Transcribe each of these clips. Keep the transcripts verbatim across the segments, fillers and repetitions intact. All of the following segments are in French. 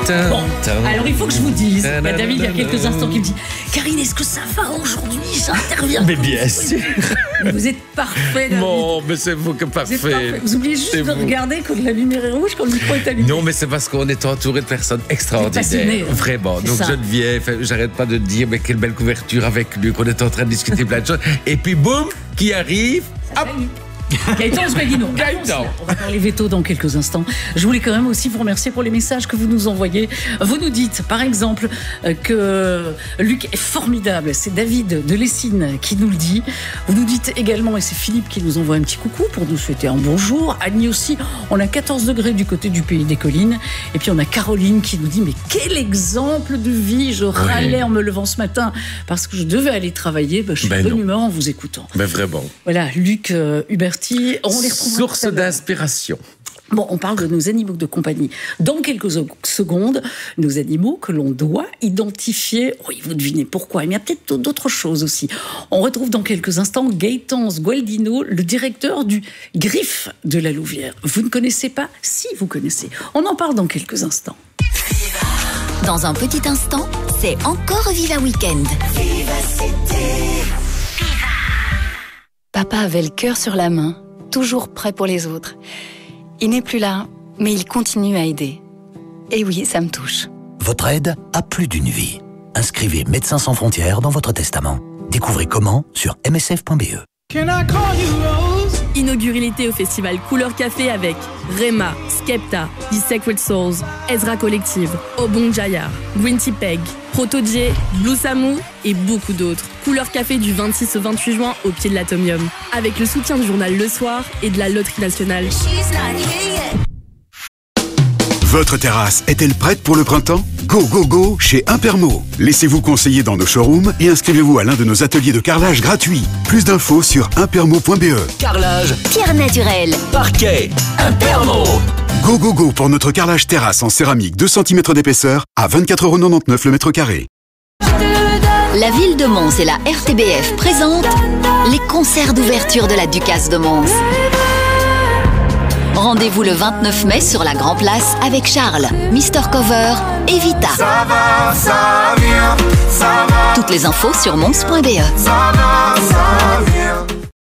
Bon, alors il faut que je vous dise, il y a David il y a quelques instants qui me dit « Karine, est-ce que ça va aujourd'hui? J'interviens. » Mais bien sûr. Mais vous êtes parfait, David. Bon, mais c'est vous que parfait. Vous, parfait. Vous oubliez juste c'est de vous. regarder quand la lumière est rouge, quand le micro est allumé. Non, mais c'est parce qu'on est entouré de personnes extraordinaires. Vraiment. Donc Geneviève, j'arrête pas de dire, mais quelle belle couverture avec lui, qu'on est en train de discuter plein de choses. Et puis boum, qui arrive, hop. Gaëtan Oswaldino. Gaëtan. On va parler veto dans quelques instants. Je voulais quand même aussi vous remercier pour les messages que vous nous envoyez. Vous nous dites, par exemple, que Luc est formidable. C'est David de Lessines qui nous le dit. Vous nous dites également, et c'est Philippe qui nous envoie un petit coucou pour nous souhaiter un bonjour. Annie aussi, on a quatorze degrés du côté du pays des collines. Et puis on a Caroline qui nous dit, mais quel exemple de vie. Je râlais oui. en me levant ce matin parce que je devais aller travailler. Ben, je suis ben de bonne humeur en vous écoutant. Mais vraiment. Voilà, Luc euh, Hubert. On les source d'inspiration. Bon, on parle de nos animaux de compagnie. Dans quelques secondes, nos animaux que l'on doit identifier. Oui, vous devinez pourquoi. Mais il y a peut-être d'autres choses aussi. On retrouve dans quelques instants Gaëtan Oswaldino, le directeur du Griffe de la Louvière. Vous ne connaissez pas? Si, vous connaissez. On en parle dans quelques instants. Dans un petit instant, c'est encore Viva Weekend. Papa avait le cœur sur la main, toujours prêt pour les autres. Il n'est plus là, mais il continue à aider. Et oui, ça me touche. Votre aide a plus d'une vie. Inscrivez Médecins sans frontières dans votre testament. Découvrez comment sur m s f point b e. Inaugurez l'été au festival Couleur Café avec Rema, Skepta, The Sacred Souls, Ezra Collective, Obong Jaya, Green Tea Peg, Proto-J, Blue Samu et beaucoup d'autres. Couleur Café du vingt-six au vingt-huit juin au pied de l'Atomium. Avec le soutien du journal Le Soir et de la Loterie Nationale. Votre terrasse est-elle prête pour le printemps? Go, go, go chez Impermo. Laissez-vous conseiller dans nos showrooms et inscrivez-vous à l'un de nos ateliers de carrelage gratuits. Plus d'infos sur impermo point b e. Carrelage, pierre naturelle, parquet, Impermo. Go, go, go pour notre carrelage terrasse en céramique deux centimètres d'épaisseur à vingt-quatre euros quatre-vingt-dix-neuf le mètre carré. La ville de Mons et la R T B F présentent les concerts d'ouverture de la Ducasse de Mons. Rendez-vous le vingt-neuf mai sur la Grand Place avec Charles, Mister Cover et Vita. Ça va, ça vient, ça va. Toutes les infos sur mons point b e. Ça va, ça vient.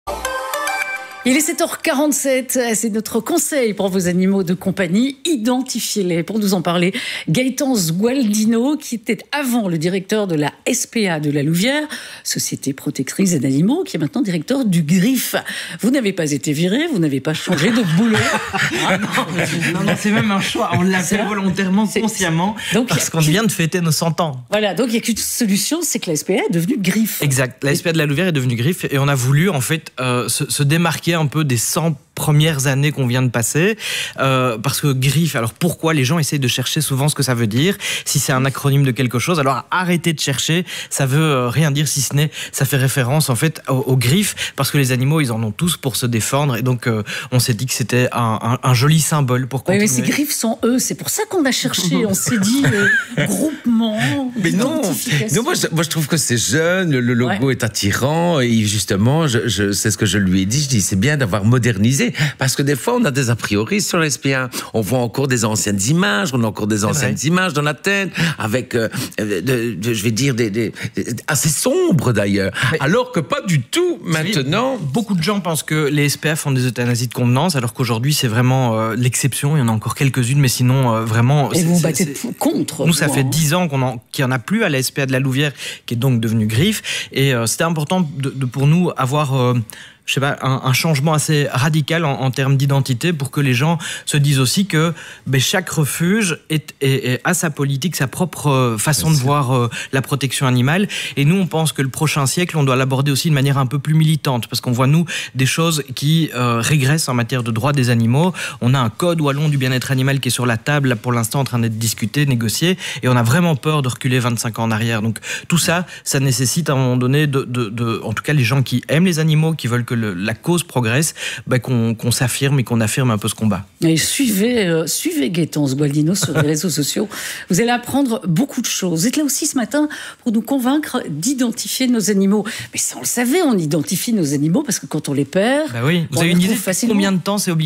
Il est sept heures quarante-sept, c'est notre conseil pour vos animaux de compagnie. Identifiez-les. Pour nous en parler, Gaëtan Oswaldino, qui était avant le directeur de la S P A de la Louvière, Société protectrice des animaux, qui est maintenant directeur du Griffe. Vous n'avez pas été viré, vous n'avez pas changé de boulot. Ah non, non, non, c'est même un choix. On l'a fait volontairement, consciemment, donc, parce qu'on vient de fêter nos cent ans. Voilà, donc il n'y a qu'une solution, c'est que la S P A est devenue Griffe. Exact, la S P A de la Louvière est devenue Griffe et on a voulu en fait euh, se, se démarquer un peu des cent premières années qu'on vient de passer, euh, parce que Griffe, alors pourquoi les gens essayent de chercher souvent ce que ça veut dire, si c'est un acronyme de quelque chose, alors arrêtez de chercher, ça veut euh, rien dire si ce n'est, ça fait référence en fait aux, aux griffes, parce que les animaux ils en ont tous pour se défendre, et donc euh, on s'est dit que c'était un, un, un joli symbole pour continuer. Oui, mais ces griffes sont eux, c'est pour ça qu'on a cherché, on s'est dit euh, groupement, mais non, non moi, je, moi je trouve que c'est jeune, le, le logo ouais. est attirant, et justement, je, je, c'est ce que je lui ai dit, je dis c'est bien d'avoir modernisé. Parce que des fois, on a des a priori sur l'S P A. On voit encore des anciennes images, on a encore des anciennes images dans la tête, avec, euh, de, de, je vais dire, des, des, des, assez sombres d'ailleurs. Mais alors que pas du tout maintenant. Beaucoup de gens pensent que les S P A font des euthanasies de contenance, alors qu'aujourd'hui, c'est vraiment euh, l'exception. Il y en a encore quelques-unes, mais sinon, euh, vraiment. Et vous vous battez contre. Nous, ça fait dix ans qu'on en, qu'il n'y en a plus à la S P A de la Louvière, qui est donc devenue Griffe. Et euh, c'était important de, de, pour nous avoir. Euh, je sais pas, un, un changement assez radical en, en termes d'identité pour que les gens se disent aussi que ben, chaque refuge est, est, est, a sa politique, sa propre façon Merci. de voir euh, la protection animale. Et nous, on pense que le prochain siècle, on doit l'aborder aussi de manière un peu plus militante, parce qu'on voit, nous, des choses qui euh, régressent en matière de droits des animaux. On a un code wallon du bien-être animal qui est sur la table, là, pour l'instant, en train d'être discuté, négocié, et on a vraiment peur de reculer vingt-cinq ans en arrière. Donc tout ça, ça nécessite à un moment donné, de, de, de, en tout cas les gens qui aiment les animaux, qui veulent que le, la cause progresse, bah, qu'on, qu'on s'affirme et qu'on affirme un peu ce combat. Et suivez, euh, suivez Gaëtan Oswaldino sur les réseaux sociaux. Vous allez apprendre beaucoup de choses. Vous êtes là aussi ce matin pour nous convaincre d'identifier nos animaux. Mais ça, on le savait, on identifie nos animaux parce que quand on les perd... Bah oui. Vous avez une idée de combien de temps c'est obligatoire ?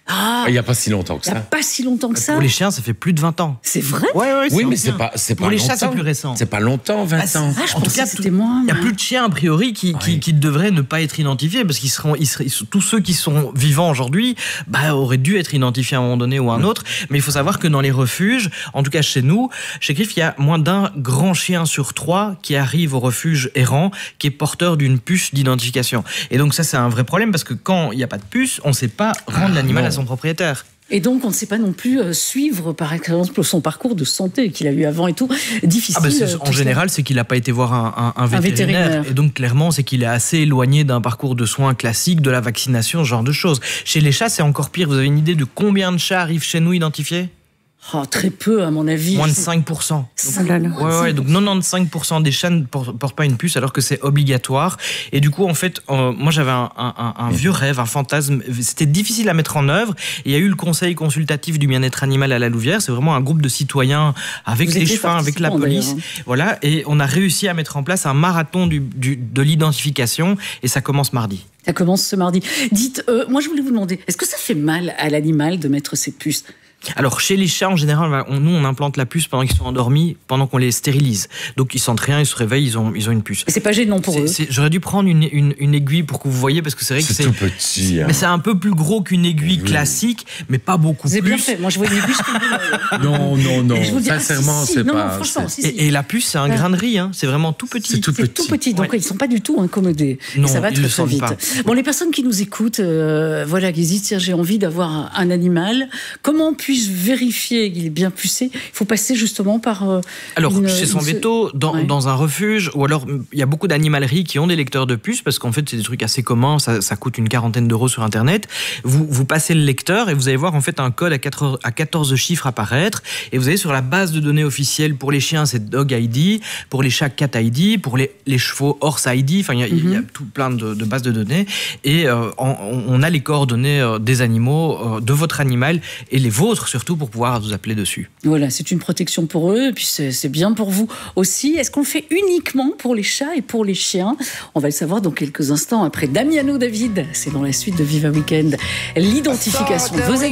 Ah, il n'y a pas si longtemps que il n'y a ça. pas si longtemps que ça. Pour les chiens, ça fait plus de vingt ans. C'est vrai? Ouais, ouais, Oui, mais ancien. c'est pas, c'est pas Pour les longtemps. chats, c'est plus récent. C'est pas longtemps, vingt Ah, ans. Ah, je En tout pensais cas, que c'était moins. Il n'y a plus de chiens, a priori, qui, qui, Oui. qui devraient ne pas être identifiés, parce qu'ils seront, ils seraient, ils sont- tous ceux qui sont vivants aujourd'hui, bah, auraient dû être identifiés à un moment donné ou à un autre. Mais il faut savoir que dans les refuges, en tout cas chez nous, chez Griffe, il y a moins d'un grand chien sur trois qui arrive au refuge errant, qui est porteur d'une puce d'identification. Et donc ça, c'est un vrai problème, parce que quand il n'y a pas de puce, on ne sait pas rendre Ah, l'animal non. à son propriétaire. Et donc, on ne sait pas non plus euh, suivre, par exemple, son parcours de santé qu'il a eu avant et tout. Difficile. Ah bah c'est- euh, en tout général, c'est qu'il n'a pas été voir un, un- un vétérinaire. vétérinaire. Et donc, clairement, c'est qu'il est assez éloigné d'un parcours de soins classique, de la vaccination, ce genre de choses. Chez les chats, c'est encore pire. Vous avez une idée de combien de chats arrivent chez nous identifiés? ça. Oh, très peu, à mon avis. Moins de cinq pour cent. Oh là là. Ouais, ouais, donc quatre-vingt-quinze pour cent des chats ne por- portent pas une puce alors que c'est obligatoire. Et du coup, en fait, euh, moi j'avais un, un- un- un vieux rêve, un fantasme. C'était difficile à mettre en œuvre. Et il y a eu le conseil consultatif du bien-être animal à la Louvière. C'est vraiment un groupe de citoyens avec Vous les étiez chevins, avec la participant, police. d'ailleurs, Voilà. Et on a réussi à mettre en place un marathon du, du- de l'identification. Et ça commence mardi. Ça commence ce mardi. Dites, euh, moi je voulais vous demander, est-ce que ça fait mal à l'animal de mettre ses puces? Alors, chez les chats, en général, on- nous, on implante la puce pendant qu'ils sont endormis, pendant qu'on les stérilise. Donc, ils sentent rien, ils se réveillent, ils ont, ils ont une puce. C'est pas gênant pour C'est- eux. c'est- J'aurais dû prendre une, une, une aiguille pour que vous voyez, parce que c'est vrai que C'est c'est... tout petit. hein. Mais c'est un peu plus gros qu'une aiguille Oui. classique, mais pas beaucoup Vous avez plus. bien fait. Moi, je vois une aiguille, je peux vous Non, non, non. Et je vous dis, ah, Sincèrement, si, si. c'est Non, pas. non, franchement, c'est- si, si. Et, et la puce, c'est un Ouais. grain de riz, hein. C'est vraiment tout petit. C'est tout C'est tout petit, donc Ouais. ils ne sont pas du tout incommodés. Non, et ça va ils très le très sentent vite. pas. Bon, les personnes qui nous écoutent, euh, voilà, qui disent tiens, j'ai envie d'avoir un, un animal. Comment puis-je vérifier qu'il est bien pucé? Il faut passer justement par. euh, Alors, une- chez son une- veto, dans, Ouais. dans un refuge, ou alors il y a beaucoup d'animaleries qui ont des lecteurs de puces, parce qu'en fait, c'est des trucs assez communs, ça, ça coûte une quarantaine d'euros sur Internet. Vous, vous passez le lecteur et vous allez voir en fait un code à, quatre, à quatorze chiffres apparaître. Et vous avez sur la base de données officielle, pour les chiens, c'est Dog I D, pour les chats, Cat I D, pour les, les chevaux, Horse I D. Enfin, il y a, il y a tout plein de, de bases de données. Et euh, on, on a les coordonnées euh, des animaux, euh, de votre animal, et les vôtres surtout, pour pouvoir vous appeler dessus. Voilà, c'est une protection pour eux, et puis c'est c'est bien pour vous aussi. Est-ce qu'on le fait uniquement pour les chats et pour les chiens? On va le savoir dans quelques instants après Damiano David. C'est dans la suite de Viva Weekend. L'identification de vos